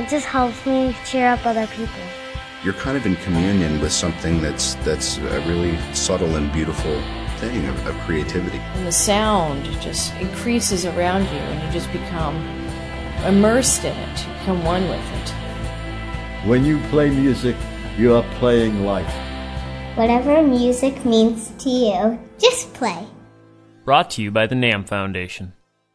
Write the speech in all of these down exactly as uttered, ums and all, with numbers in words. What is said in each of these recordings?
It just helps me cheer up other people. You're kind of in communion with something that's that's a really subtle and beautiful thing of, of creativity. And the sound just increases around you, and you just become immersed in it. You become one with it. When you play music, you are playing life. Whatever music means to you, just play. Brought to you by the NAMM Foundation.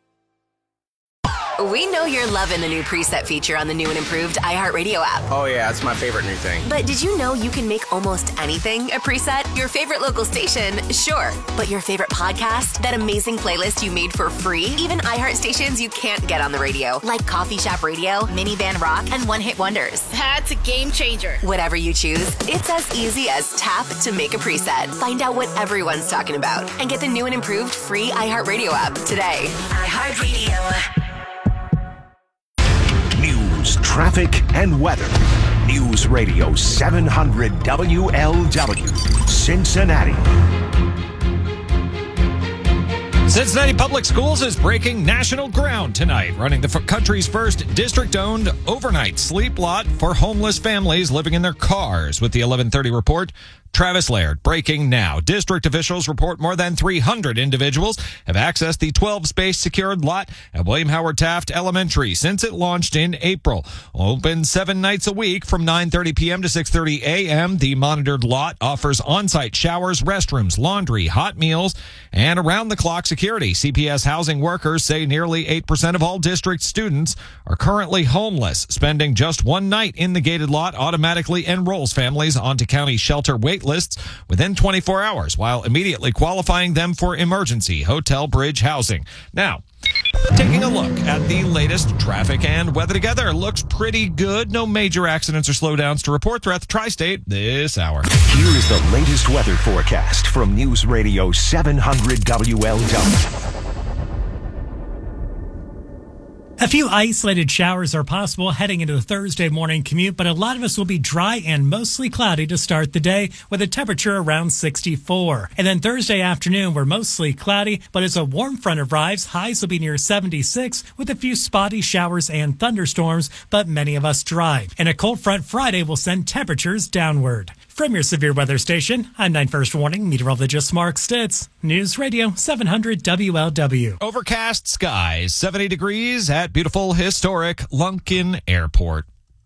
We know you're loving the new preset feature on the new and improved iHeartRadio app. Oh yeah, it's my favorite new thing. But did you know you can make almost anything a preset? Your favorite local station, sure. But your favorite podcast? That amazing playlist you made for free? Even iHeart stations you can't get on the radio, like Coffee Shop Radio, Minivan Rock, and One Hit Wonders. That's a game changer. Whatever you choose, it's as easy as tap to make a preset. Find out what everyone's talking about and get the new and improved free iHeartRadio app today. iHeartRadio. News, traffic, and weather. News Radio seven hundred W L W, Cincinnati. Cincinnati Public Schools is breaking national ground tonight, running the f- country's first district-owned overnight sleep lot for homeless families living in their cars. With the eleven thirty report, Travis Laird. Breaking now. District officials report more than three hundred individuals have accessed the twelve-space secured lot at William Howard Taft Elementary since it launched in April. Open seven nights a week from nine thirty p.m. to six thirty a.m. The monitored lot offers on-site showers, restrooms, laundry, hot meals, and around-the-clock security. C P S housing workers say nearly eight percent of all district students are currently homeless. Spending just one night in the gated lot automatically enrolls families onto county shelter wait lists within twenty-four hours, while immediately qualifying them for emergency hotel bridge housing. Now, taking a look at the latest traffic and weather together. Looks pretty good. No major accidents or slowdowns to report throughout the tri-state this hour. Here is the latest weather forecast from News Radio seven hundred W L W. A few isolated showers are possible heading into the Thursday morning commute, but a lot of us will be dry and mostly cloudy to start the day with a temperature around sixty-four. And then Thursday afternoon, we're mostly cloudy, but as a warm front arrives, highs will be near seventy-six with a few spotty showers and thunderstorms, but many of us dry. And a cold front Friday will send temperatures downward. From your severe weather station, I'm nine First Warning meteorologist Mark Stitz. News Radio seven hundred W L W. Overcast skies, seventy degrees at beautiful historic Lunkin Airport.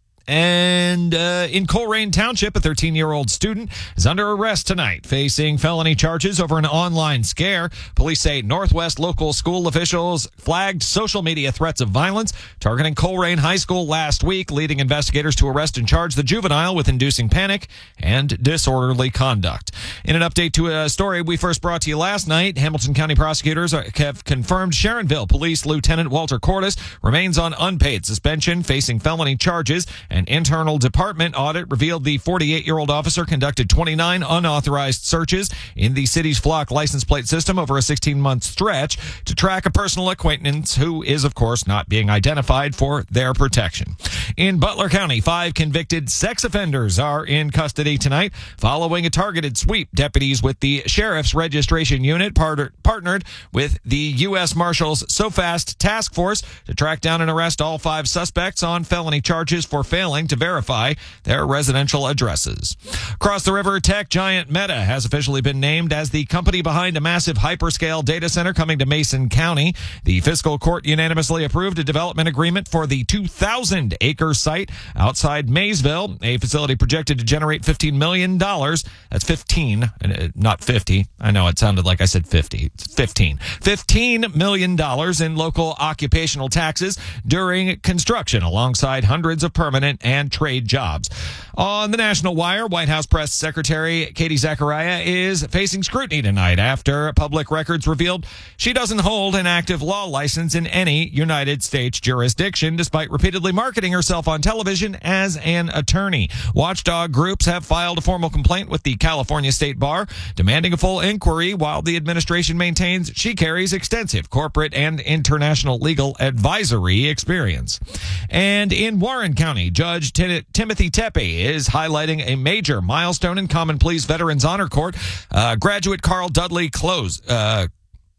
And uh, in Colerain Township, a thirteen-year-old student is under arrest tonight, facing felony charges over an online scare. Police say Northwest local school officials flagged social media threats of violence targeting Colerain High School last week, leading investigators to arrest and charge the juvenile with inducing panic and disorderly conduct. In an update to a story we first brought to you last night, Hamilton County prosecutors have confirmed Sharonville Police Lieutenant Walter Cordes remains on unpaid suspension, facing felony charges. An internal department audit revealed the forty-eight-year-old officer conducted twenty-nine unauthorized searches in the city's Flock license plate system over a sixteen-month stretch to track a personal acquaintance who is, of course, not being identified for their protection. In Butler County, five convicted sex offenders are in custody tonight following a targeted sweep. Deputies with the Sheriff's Registration Unit part- partnered with the U S Marshals SOFAST Task Force to track down and arrest all five suspects on felony charges for failing to verify their residential addresses. Across the river, tech giant Meta has officially been named as the company behind a massive hyperscale data center coming to Mason County. The fiscal court unanimously approved a development agreement for the two thousand acre site outside Maysville, a facility projected to generate fifteen million dollars. That's fifteen, not fifty. I know it sounded like I said fifty. It's fifteen. fifteen million dollars in local occupational taxes during construction, alongside hundreds of permanent and trade jobs. On the National Wire, White House Press Secretary Katie Zachariah is facing scrutiny tonight after Public Records revealed she doesn't hold an active law license in any United States jurisdiction, despite repeatedly marketing herself on television as an attorney. Watchdog groups have filed a formal complaint with the California State Bar, demanding a full inquiry, while the administration maintains she carries extensive corporate and international legal advisory experience. And in Warren County, Judge Tim- Timothy Tepe is highlighting a major milestone in Common Pleas Veterans Honor Court. Uh, graduate Carl Dudley Close, uh,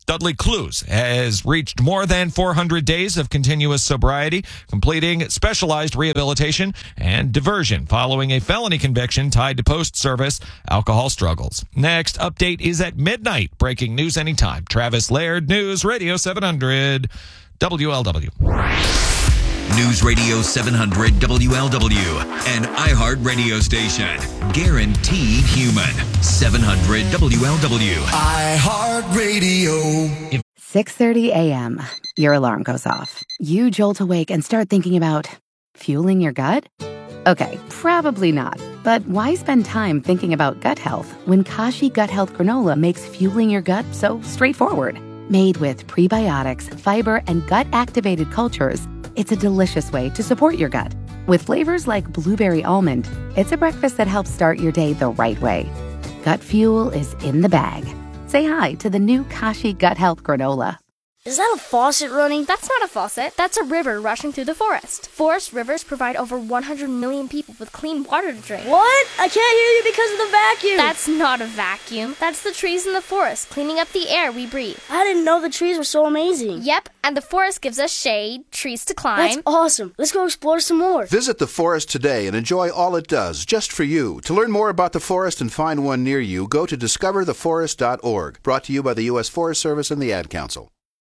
Dudley Clues has reached more than four hundred days of continuous sobriety, completing specialized rehabilitation and diversion following a felony conviction tied to post-service alcohol struggles. Next update is at midnight. Breaking news anytime. Travis Laird, News Radio seven hundred W L W. News Radio seven hundred W L W, an iHeart radio station. Guaranteed human. seven hundred W L W. iHeart Radio. six thirty a.m. Your alarm goes off. You jolt awake and start thinking about fueling your gut? Okay, probably not. But why spend time thinking about gut health when Kashi Gut Health Granola makes fueling your gut so straightforward? Made with prebiotics, fiber, and gut-activated cultures, it's a delicious way to support your gut. With flavors like blueberry almond, it's a breakfast that helps start your day the right way. Gut fuel is in the bag. Say hi to the new Kashi Gut Health Granola. Is that a faucet running? That's not a faucet. That's a river rushing through the forest. Forest rivers provide over one hundred million people with clean water to drink. What? I can't hear you because of the vacuum. That's not a vacuum. That's the trees in the forest cleaning up the air we breathe. I didn't know the trees were so amazing. Yep, and the forest gives us shade, trees to climb. That's awesome. Let's go explore some more. Visit the forest today and enjoy all it does, just for you. To learn more about the forest and find one near you, go to discover the forest dot org. Brought to you by the U S Forest Service and the Ad Council.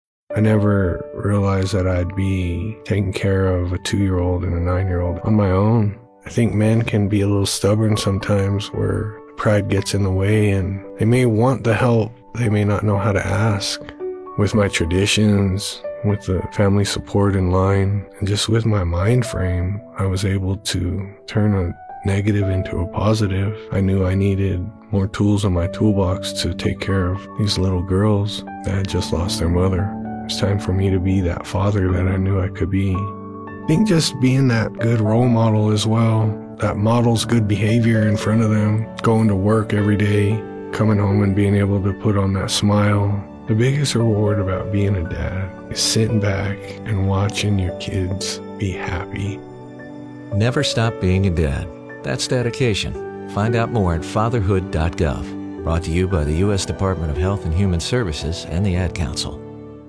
I never realized that I'd be taking care of a two-year-old and a nine-year-old on my own. I think men can be a little stubborn sometimes where pride gets in the way and they may want the help, they may not know how to ask. With my traditions, with the family support in line, and just with my mind frame, I was able to turn a negative into a positive. I knew I needed more tools in my toolbox to take care of these little girls that had just lost their mother. It's time for me to be that father that I knew I could be. I think just being that good role model as well, that models good behavior in front of them, going to work every day, coming home and being able to put on that smile. The biggest reward about being a dad is sitting back and watching your kids be happy. Never stop being a dad. That's dedication. Find out more at fatherhood dot gov. Brought to you by the U S Department of Health and Human Services and the Ad Council.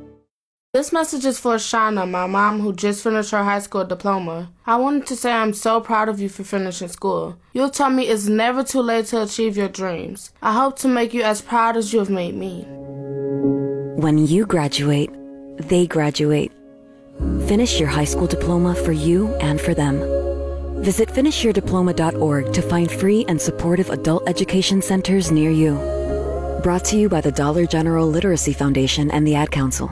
This message is for Shauna, my mom who just finished her high school diploma. I wanted to say I'm so proud of you for finishing school. You taught me it's never too late to achieve your dreams. I hope to make you as proud as you have made me. When you graduate, they graduate. Finish your high school diploma for you and for them. Visit finish your diploma dot org to find free and supportive adult education centers near you. Brought to you by the Dollar General Literacy Foundation and the Ad Council.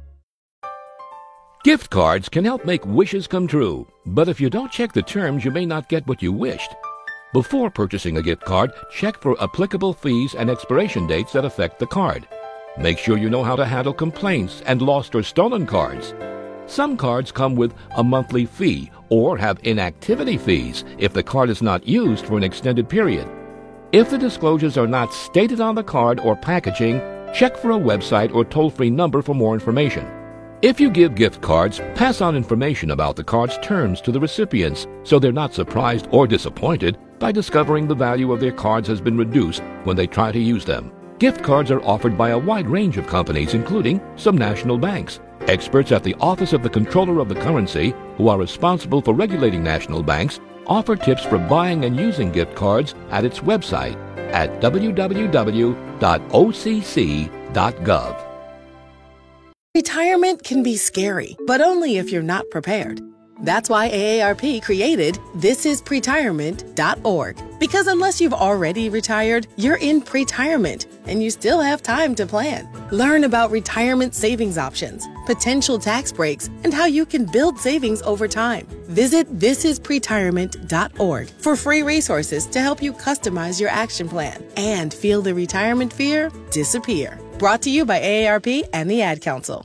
Gift cards can help make wishes come true, but if you don't check the terms, you may not get what you wished. Before purchasing a gift card, check for applicable fees and expiration dates that affect the card. Make sure you know how to handle complaints and lost or stolen cards. Some cards come with a monthly fee or have inactivity fees if the card is not used for an extended period. If the disclosures are not stated on the card or packaging, check for a website or toll-free number for more information. If you give gift cards, pass on information about the card's terms to the recipients so they're not surprised or disappointed by discovering the value of their cards has been reduced when they try to use them. Gift cards are offered by a wide range of companies, including some national banks. Experts at the Office of the Comptroller of the Currency, who are responsible for regulating national banks, offer tips for buying and using gift cards at its website at w w w dot o c c dot gov. Retirement can be scary, but only if you're not prepared. That's why A A R P created this is pretirement dot org. Because unless you've already retired, you're in pretirement, and you still have time to plan. Learn about retirement savings options, potential tax breaks, and how you can build savings over time. Visit this is pretirement dot org for free resources to help you customize your action plan and feel the retirement fear disappear. Brought to you by A A R P and the Ad Council.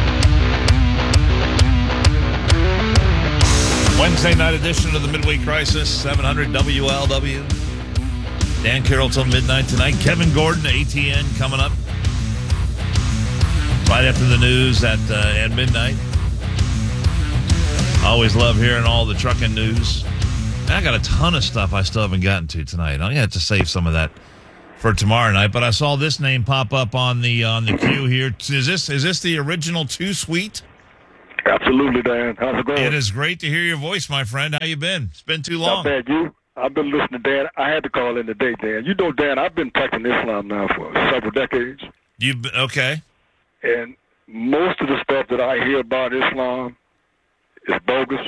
Wednesday night edition of the Midweek Crisis, seven hundred W L W. Dan Carroll till midnight tonight. Kevin Gordon, A T N, coming up right after the news at uh, at midnight. Always love hearing all the trucking news. I got a ton of stuff I still haven't gotten to tonight. I'm going to have to save some of that for tomorrow night. But I saw this name pop up on the on the queue here. Is this is this the original Too Sweet? Absolutely, Dan. How's it going? It is great to hear your voice, my friend. How you been? It's been too long. Not bad. You? I've been listening, Dan. I had to call in today, Dan. You know, Dan, I've been practicing Islam now for several decades. You've been, okay. And most of the stuff that I hear about Islam is bogus.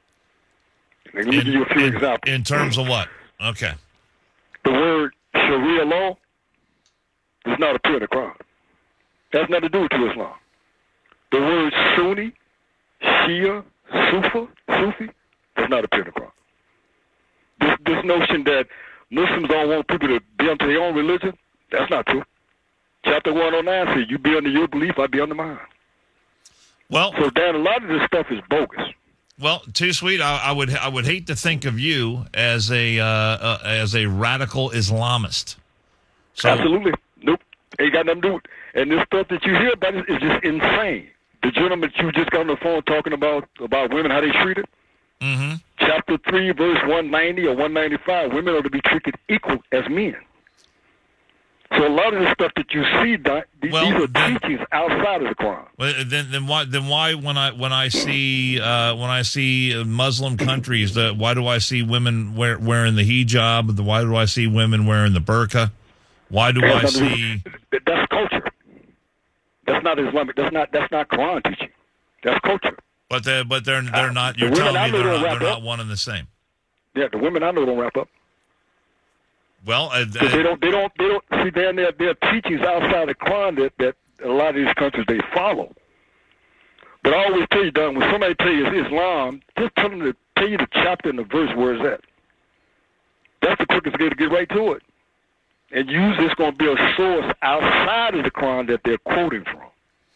Let me in, give you a few in, examples. In terms of what? Okay. The word Sharia law does not appear in the Quran. It has nothing to do with Islam. The word Sunni, Shia, Sufa, Sufi does not appear in the Quran. This, this notion that Muslims don't want people to be under their own religion, that's not true. Chapter one oh nine says, you be under your belief, I be under mine. Well, so, Dan, a lot of this stuff is bogus. Well, Too Sweet, I, I would I would hate to think of you as a uh, uh, as a radical Islamist. So, Absolutely. Nope. Ain't got nothing to do with it. And this stuff that you hear about is just insane. The gentleman that you just got on the phone talking about, about women, how they treated, mm-hmm. chapter three, verse one ninety or one ninety-five, women are to be treated equal as men. So a lot of the stuff that you see, these well, are then, teachings outside of the Quran. Well, then, then why? Then why? When I when I see uh, when I see Muslim countries, the, why do I see women wear, wearing the hijab? The, why do I see women wearing the burqa? Why do I see? That's culture. That's not Islamic. That's not that's not Quran teaching. That's culture. But they but they're they're not. Uh, You're the telling me they're, don't not, they're up. not one and the same. Yeah, the women I know don't wrap up. Well, uh, they don't. They don't. They don't see. There, there, there are teachings outside the Quran that, that a lot of these countries they follow. But I always tell you, Don, when somebody tell you it's Islam, just tell them to tell you the chapter and the verse where it's at. That's the quickest way to get right to it. And usually it's going to be a source outside of the Quran that they're quoting from.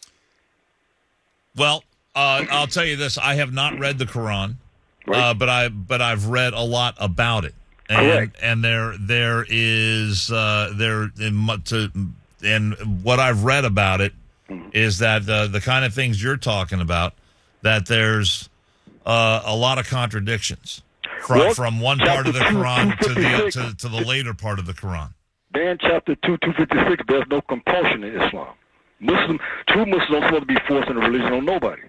Well, uh, I'll tell you this: I have not read the Quran, right. uh, but I but I've read a lot about it. And, Correct. and there, there is uh, there, in, to, and what I've read about it mm-hmm. is that uh, the kind of things you're talking about, that there's uh, a lot of contradictions from well, from one part of the Quran to the to, to the later part of the Quran. Dan, chapter two, two fifty six. There's no compulsion in Islam. Muslim, true Muslims don't supposed to be forcing a religion on nobody.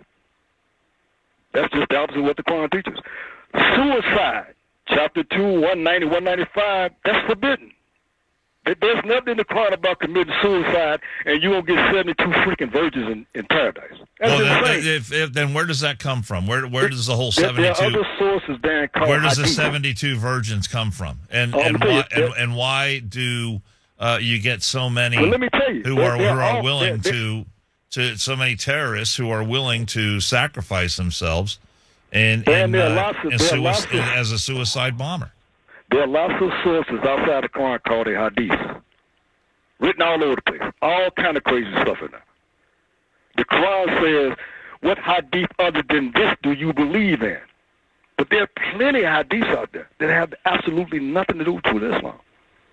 That's just the opposite of what the Quran teaches. Suicide. Chapter two, one ninety, one ninety-five, that's forbidden. There's nothing in the Quran about committing suicide, and you won't get seventy-two freaking virgins in, in paradise. That's well, insane. then, if, if, then where does that come from? Where where does the whole there, seventy-two? There are other sources, Dan, called where does the hadith. seventy-two virgins come from? And oh, and why you, and, and why do uh, you get so many well, let me tell you, who they're, are they're who are all, willing they're, to to so many terrorists who are willing to sacrifice themselves in, in, uh, in sui- in as a suicide bomber? There are lots of sources outside the Quran called a hadith, written all over the place, all kind of crazy stuff in there. The Quran says, what hadith other than this do you believe in? But there are plenty of hadiths out there that have absolutely nothing to do with true Islam.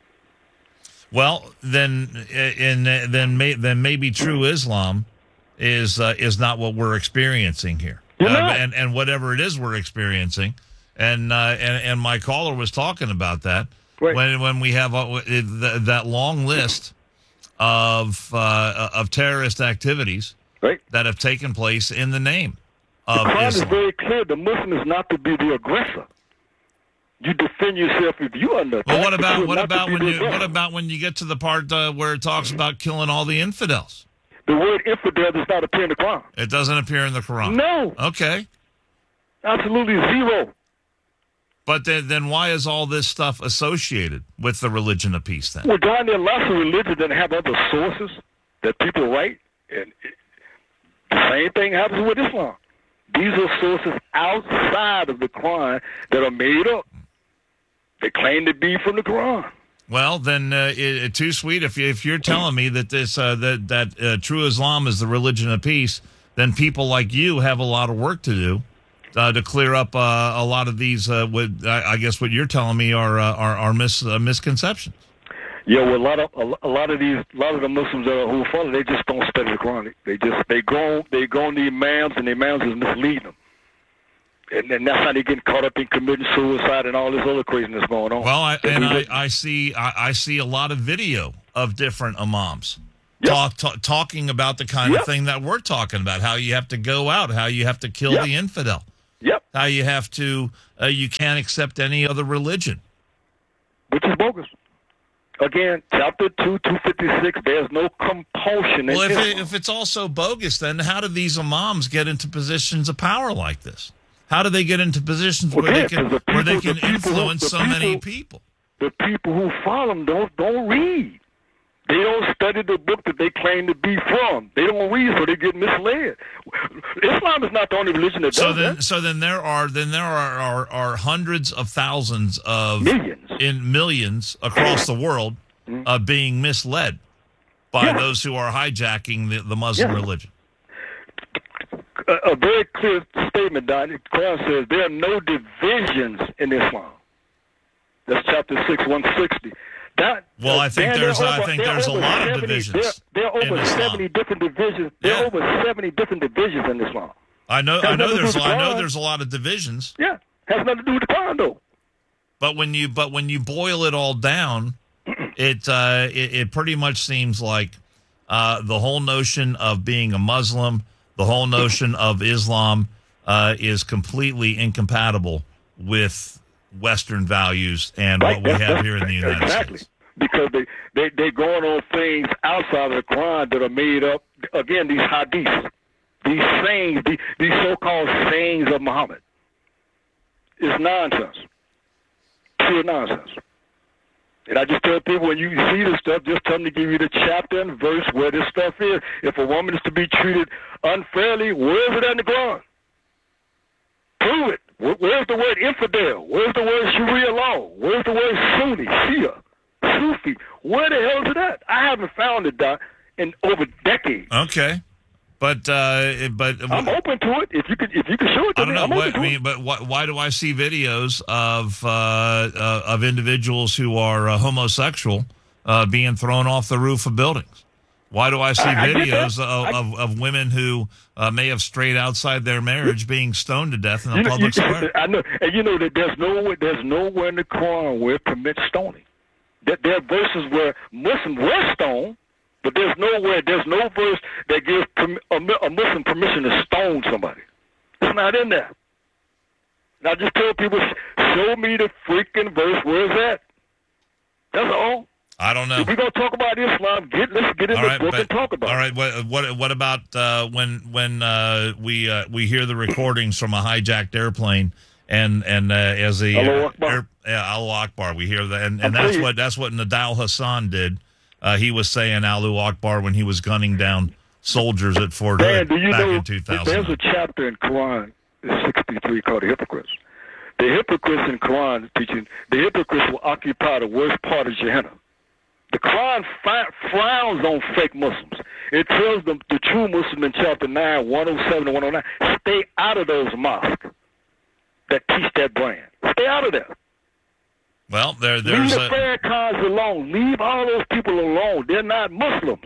Well, then, in, then, may, then maybe true Islam is uh, is not what we're experiencing here, uh, and and whatever it is we're experiencing. And, uh, and and my caller was talking about that right. when when we have a, it, that long list of uh, of terrorist activities right. that have taken place in the name of Islam. The Quran Islam. is very clear. The Muslim is not to be the aggressor. You defend yourself if you are under attack. Well, what about what not about when you aggressor. what about when you get to the part uh, where it talks about killing all the infidels? The word infidel does not appear in the Quran. It doesn't appear in the Quran. No. Okay. Absolutely zero. But then, then why is all this stuff associated with the religion of peace then? Well, Don, there are lots of religions that have other sources that people write, and it, the same thing happens with Islam. These are sources outside of the Quran that are made up. They claim to be from the Quran. Well, then, uh, it, it, too sweet. If you, if you're telling me that this uh, that that uh, true Islam is the religion of peace, then people like you have a lot of work to do. Uh, to clear up uh, a lot of these, uh, what I, I guess what you're telling me are uh, are, are mis, uh, misconceptions. Yeah, well, a lot of a, a lot of these, a lot of the Muslims that are, who follow, they just don't study the Quran. They just they go they go on the imams, and the imams is misleading them. And then that's how they getting caught up in committing suicide and all this other craziness going on. Well, I, and I, I see I, I see a lot of video of different imams yep. talk, talk, talking about the kind yep. of thing that we're talking about, how you have to go out, how you have to kill yep. the infidel, yep. how you have to, uh, you can't accept any other religion. Which is bogus. Again, chapter two, two fifty-six, there's no compulsion. Well, in if, Islam. it, if it's also bogus, then how do these imams get into positions of power like this? How do they get into positions well, where, yeah, they can, the people, where they can the people, influence the so people, many people? The people who follow them don't, don't read. They don't study the book that they claim to be from. They don't read, so they get misled. Islam is not the only religion that so does then, that. So then there are then there are, are, are hundreds of thousands of millions in millions across the world mm-hmm. uh, being misled by yeah. those who are hijacking the, the Muslim yeah. religion. A, a very clear statement, Don. The Quran says there are no divisions in Islam. That's chapter six, one sixty. That, well, I think Dan, there's over, I think there's a lot seventy, of divisions. There, there are over seventy different divisions. There yeah. are over seventy different divisions in Islam. I know. Has I know. There's. The I know. There's a lot of divisions. Yeah, has nothing to do with the Quran, though. But when you but when you boil it all down, it uh, it, it pretty much seems like uh, the whole notion of being a Muslim, the whole notion of Islam, uh, is completely incompatible with Western values and right. what we that's, have here in the United exactly. States. Because they, they, they're going on things outside of the Quran that are made up, again, these hadiths, these sayings, these, these so-called sayings of Muhammad. It's nonsense. Pure nonsense. And I just tell people, when you see this stuff, just tell them to give you the chapter and verse where this stuff is. If a woman is to be treated unfairly, where is it in the Quran? Prove it. Where's the word infidel? Where's the word Sharia law? Where's the word Sunni, Shia, Sufi? Where the hell is it at? I haven't found it, Doc, in over decades. Okay, but uh, but I'm open to it. If you could, if you could show it to I don't me, know. I'm What, open to I mean, it. but why, why do I see videos of uh, uh, of individuals who are uh, homosexual uh, being thrown off the roof of buildings? Why do I see I, I videos of, I, of, of women who uh, may have strayed outside their marriage being stoned to death in a you know, public you, square? I know, and you know that there's nowhere, there's nowhere in the Quran where it permits stoning. That there are verses where Muslims were stoned, but there's nowhere, there's no verse that gives perm, a, a Muslim permission to stone somebody. It's not in there. And I just tell people, show me the freaking verse. Where's that? That's all. I don't know. If we're gonna talk about Islam, get let's get in All the right, book but, and talk about all it. right, what what what about uh, when when uh, we uh, we hear the recordings from a hijacked airplane and and uh, as the Allahu uh, Akbar. air, yeah, Allahu Akbar, we hear that, and, and I'll that's tell you- what that's what Nadal Hassan did. Uh, he was saying Allahu Akbar when he was gunning down soldiers at Fort Dan, Hood do you back know in two thousand. there's a chapter in Quran, sixty-three, called the hypocrites. The hypocrites in Quran teaching the hypocrites will occupy the worst part of Gehenna. The Quran fi- frowns on fake Muslims. It tells them the true Muslim in chapter nine, one oh seven and one oh nine, stay out of those mosques that teach that brand. Stay out of there. Well, there Leave there's the a Farrakhan's alone. Leave all those people alone. They're not Muslims.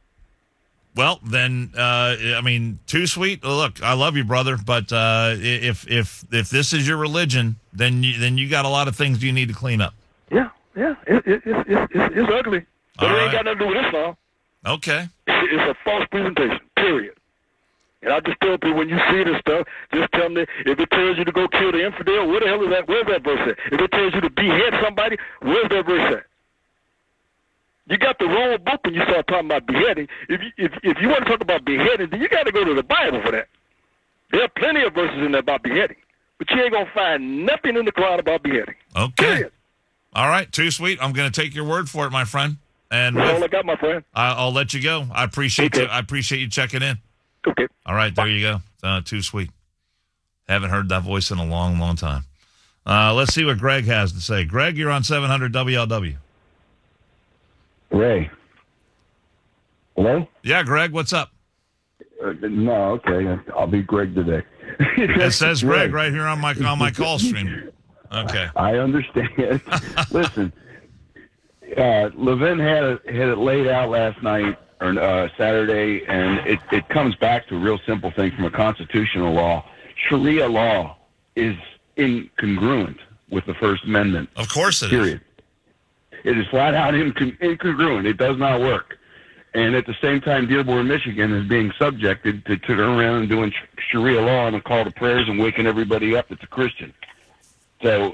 well then uh, I mean too sweet. Look, I love you, brother, but uh, if if if this is your religion, then you, then you got a lot of things you need to clean up. Yeah, yeah, it, it, it, it, it's, it's ugly. But All it ain't right. got nothing to do with Islam. Okay. It's, it's a false presentation, period. And I just tell people, when you see this stuff, just tell them that if it tells you to go kill the infidel, where the hell is that? Where's that verse at? If it tells you to behead somebody, where's that verse at? You got the wrong book when you start talking about beheading. If you, if, if you want to talk about beheading, then you got to go to the Bible for that. There are plenty of verses in there about beheading. But you ain't going to find nothing in the Quran about beheading. Okay. Period. All right, too sweet. I'm going to take your word for it, my friend. And That's with- all I got, my friend. I, I'll let you go. I appreciate Okay. you. I appreciate you checking in. Okay. All right, there you go. Uh, too sweet. Haven't heard that voice in a long, long time. Uh, let's see what Greg has to say. Greg, you're on seven hundred W L W. Ray. Hello? Yeah, Greg, what's up? Uh, no, okay. I'll be Greg today. It says Greg Ray. right here on my on my call stream. Okay. I understand. Listen, uh, Levin had it, had it laid out last night or uh, Saturday, and it, it comes back to a real simple thing from a constitutional law. Sharia law is incongruent with the First Amendment. Of course it period. is. It is flat out incon- incongruent. It does not work. And at the same time, Dearborn, Michigan is being subjected to, to turn around and doing Sharia law and a call to prayers and waking everybody up that's a Christian. So